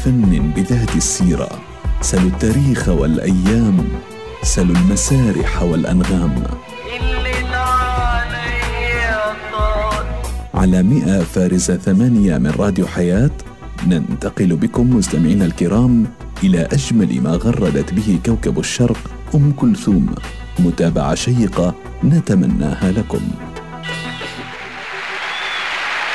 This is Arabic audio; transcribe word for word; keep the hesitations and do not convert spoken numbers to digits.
فن بذات السيرة، سلوا التاريخ والأيام، سلوا المسارح والأنغام. على مئة فارزة ثمانية من راديو حياة ننتقل بكم مستمعينا الكرام إلى أجمل ما غردت به كوكب الشرق أم كلثوم، متابعة شيقة نتمناها لكم.